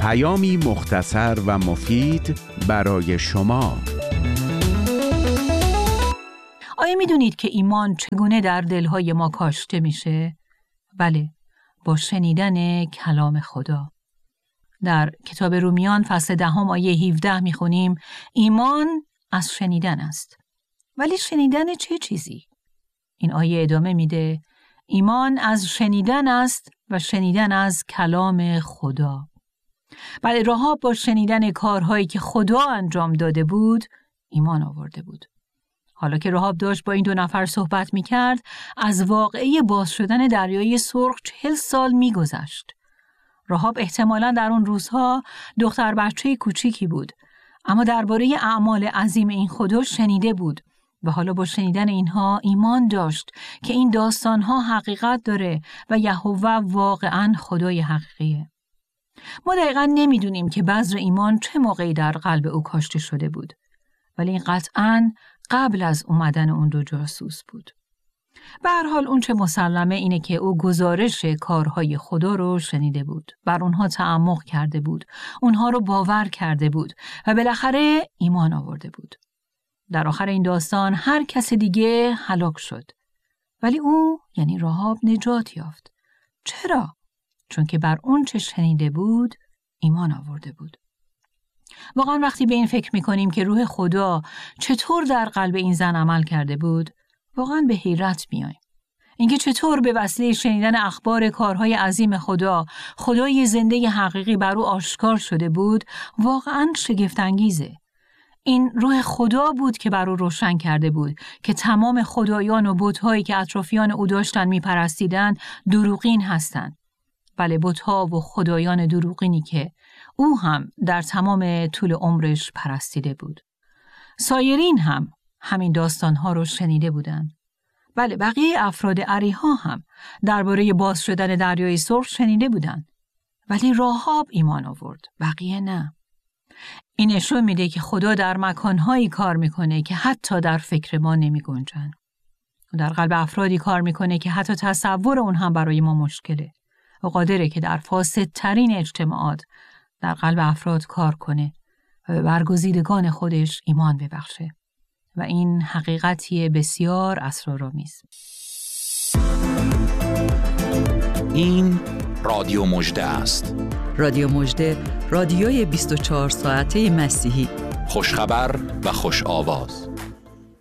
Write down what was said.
پیامی مختصر و مفید برای شما. آیا میدونید که ایمان چگونه در دلهای ما کاشته میشه؟ بله، با شنیدن کلام خدا. در کتاب رومیان فصل 10 آیه 17 میخونیم ایمان از شنیدن است. ولی شنیدن چه چیزی؟ این آیه ادامه میده ایمان از شنیدن است و شنیدن از کلام خدا. بله، رهاب با شنیدن کارهایی که خدا انجام داده بود ایمان آورده بود. حالا که رهاب داشت با این 2 نفر صحبت میکرد، از واقعه باز شدن دریای سرخ 40 سال میگذشت. رهاب احتمالاً در اون روزها دختر بچه کوچیکی بود، اما درباره اعمال عظیم این خدا شنیده بود و حالا با شنیدن اینها ایمان داشت که این داستانها حقیقت داره و یهوه واقعاً خدای حقیقیه. ما دقیقاً نمیدونیم که بذر ایمان چه موقعی در قلب او کاشته شده بود، ولی این قطعاً قبل از اومدن اون 2 جاسوس بود. به هر حال اون چه مسلمه اینه که او گزارش کارهای خدا رو شنیده بود، بر اونها تعمق کرده بود، اونها رو باور کرده بود و بالاخره ایمان آورده بود. در آخر این داستان هر کس دیگه هلاک شد، ولی او یعنی رهاب نجات یافت. چرا؟ چون که بر اون چه شنیده بود ایمان آورده بود. واقعا وقتی به این فکر میکنیم که روح خدا چطور در قلب این زن عمل کرده بود، واقعا به حیرت میایم. اینکه چطور به وسیله شنیدن اخبار کارهای عظیم خدا، خدای زنده حقیقی بر او آشکار شده بود، واقعا شگفت انگیزه. این روح خدا بود که بر او روشن کرده بود که تمام خدایان و بت‌هایی که اطرافیان او داشتن میپرستیدن دروغین هستند. بله، بت‌ها و خدایان دروغینی که او هم در تمام طول عمرش پرستیده بود. سایرین هم همین داستانها رو شنیده بودند. بله، بقیه افراد اریحا هم درباره باز شدن دریای سرخ شنیده بودند. ولی رهاب ایمان آورد، بقیه نه. این نشون میده که خدا در مکانهایی کار میکنه که حتی در فکر ما نمی گنجن. در قلب افرادی کار میکنه که حتی تصور اون هم برای ما مشکله و قادره که در فاسدترین اجتماعات در قلب افراد کار کنه و به برگزیدگان خودش ایمان ببخشه. و این حقیقتی بسیار اسرارآمیز. این رادیو مژده است. رادیو مژده، رادیوی 24 ساعته مسیحی. خوشخبر و خوش آواز.